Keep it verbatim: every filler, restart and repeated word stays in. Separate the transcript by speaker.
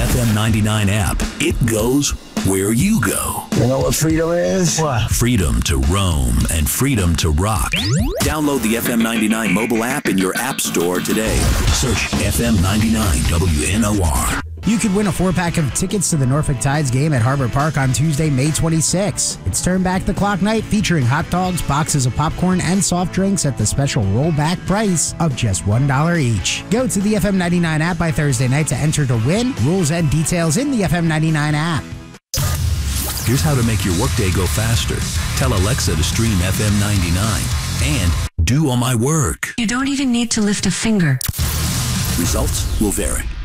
Speaker 1: F M ninety-nine app. It goes where you go.
Speaker 2: You know what freedom is?
Speaker 1: What? Freedom to roam and freedom to rock. Download the F M ninety-nine mobile app in your app store today. Search F M ninety-nine W N O R.
Speaker 3: You could win a four-pack of tickets to the Norfolk Tides game at Harbor Park on Tuesday, May twenty-sixth. It's Turn Back the Clock night featuring hot dogs, boxes of popcorn, and soft drinks at the special rollback price of just one dollar each. Go to the F M ninety-nine app by Thursday night to enter to win. Rules and details in the F M ninety-nine app.
Speaker 1: Here's how to make your workday go faster. Tell Alexa to stream F M ninety-nine and do all my work.
Speaker 4: You don't even need to lift a finger.
Speaker 1: Results will vary.